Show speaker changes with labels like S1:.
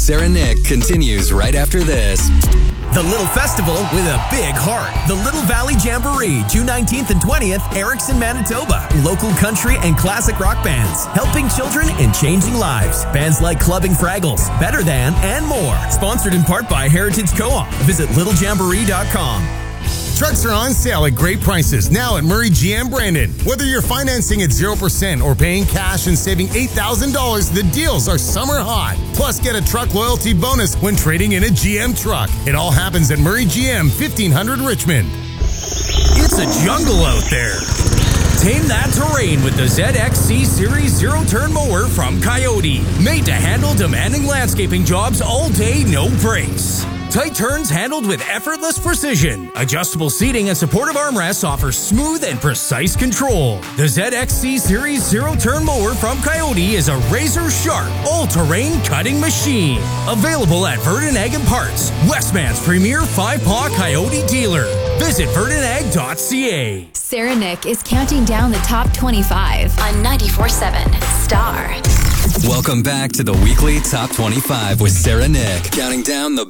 S1: Sarah Nick continues right after this.
S2: The Little Festival with a big heart. The Little Valley Jamboree, June 19th and 20th, Erickson, Manitoba. Local country and classic rock bands, helping children and changing lives. Bands like Clubbing Fraggles, Better Than, and more. Sponsored in part by Heritage Co-op. Visit littlejamboree.com.
S3: Trucks are on sale at great prices now at Murray GM Brandon. Whether you're financing at 0% or paying cash and saving $8,000, the deals are summer hot. Plus, get a truck loyalty bonus when trading in a GM truck. It all happens at Murray GM, 1500 Richmond.
S2: It's a jungle out there. Tame that terrain with the ZXC Series zero-turn mower from Coyote. Made to handle demanding landscaping jobs all day, no breaks. Tight turns handled with effortless precision. Adjustable seating and supportive armrests offer smooth and precise control. The ZXC Series zero-turn mower from Coyote is a razor-sharp, all-terrain cutting machine. Available at Verdun Ag & Parts, Westman's premier 5-paw Coyote dealer. Visit verdunag.ca.
S4: Sarah Nick is counting down the top 25 on 94.7 Star.
S1: Welcome back to the weekly Top 25 with Sarah Nick, counting down the